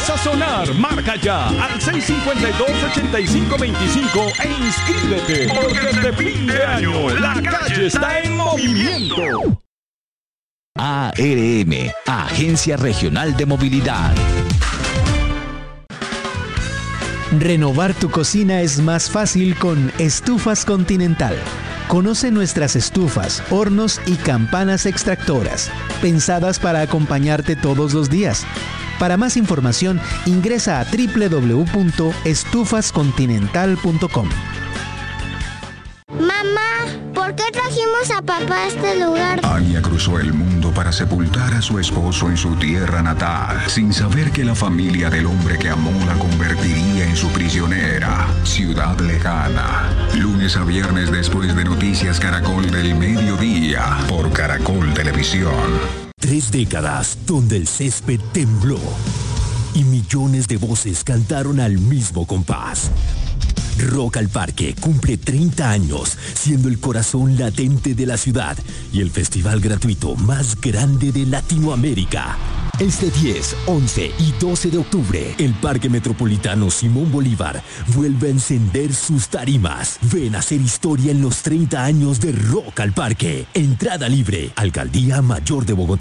vas a sonar. Marca ya al 652-8525 e inscríbete, porque este fin de año la calle está en movimiento. ARM, Agencia Regional de Movilidad. Renovar tu cocina es más fácil con Estufas Continental. Conoce nuestras estufas, hornos y campanas extractoras, pensadas para acompañarte todos los días. Para más información, ingresa a www.estufascontinental.com. Mamá, ¿por qué trajimos a papá a este lugar? Anya cruzó el mundo para sepultar a su esposo en su tierra natal, sin saber que la familia del hombre que amó la convertiría en su prisionera. Ciudad Lejana. Lunes a viernes después de Noticias Caracol del mediodía, por Caracol Televisión. 3 décadas donde el césped tembló y millones de voces cantaron al mismo compás. Rock al Parque cumple 30 años, siendo el corazón latente de la ciudad y el festival gratuito más grande de Latinoamérica. Este 10, 11 y 12 de octubre, el Parque Metropolitano Simón Bolívar vuelve a encender sus tarimas. Ven a hacer historia en los 30 años de Rock al Parque. Entrada libre. Alcaldía Mayor de Bogotá.